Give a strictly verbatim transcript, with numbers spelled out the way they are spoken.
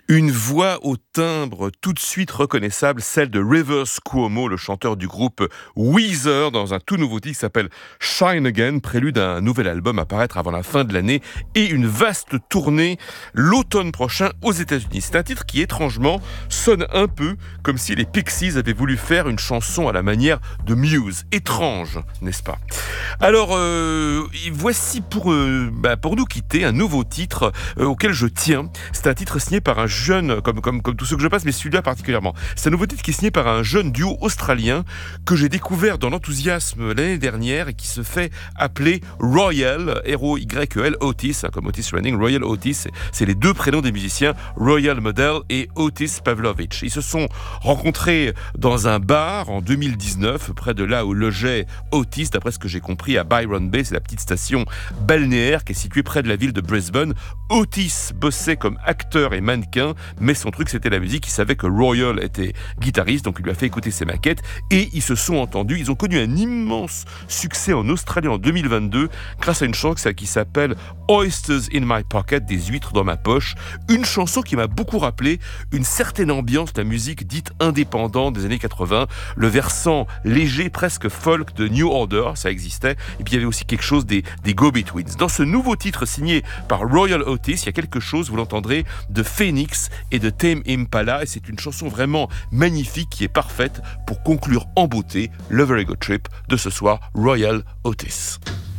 Une voix au timbre tout de suite reconnaissable, celle de Rivers Cuomo, le chanteur du groupe Weezer, dans un tout nouveau titre qui s'appelle Shine Again, prélude à un nouvel album à paraître avant la fin de l'année et une vaste tournée l'automne prochain aux États-Unis. C'est un titre qui étrangement sonne un peu comme si les Pixies avaient voulu faire une chanson à la manière de Muse. Étrange, n'est-ce pas? Alors, euh, voici pour, euh, bah, pour nous quitter un nouveau titre euh, auquel je tiens. C'est un titre signé par un jeune, comme, comme, comme tous ceux que je passe, mais celui-là particulièrement. C'est un nouveau titre qui est signé par un jeune duo australien que j'ai découvert dans l'enthousiasme l'année dernière et qui se fait appeler Royal, R O Y E L, Otis, hein, comme Otis Redding. Royal Otis, c'est, c'est les deux prénoms des musiciens, Royal Model et Otis Pavlovich. Ils se sont rencontrés dans un bar en deux mille dix-neuf, près de là où logeait Otis, d'après ce que j'ai compris, à Byron Bay, c'est la petite station balnéaire qui est située près de la ville de Brisbane. Otis bossait comme acteur et mannequin, mais son truc c'était la musique. Il savait que Royal était guitariste, donc il lui a fait écouter ses maquettes et ils se sont entendus. Ils ont connu un immense succès en Australie en deux mille vingt-deux grâce à une chanson qui s'appelle Oysters in My Pocket, des huîtres dans ma poche. Une chanson qui m'a beaucoup rappelé une certaine ambiance de la musique dite indépendante des années quatre-vingts, le versant léger, presque folk de New Order, ça existait, et puis il y avait aussi quelque chose des, des Go-Betweens. Dans ce nouveau titre signé par Royal Otis, il y a quelque chose, vous l'entendrez, de Phoenix et de Tame Impala, et c'est une chanson vraiment magnifique qui est parfaite pour conclure en beauté le Very Good Trip de ce soir, Royal Otis.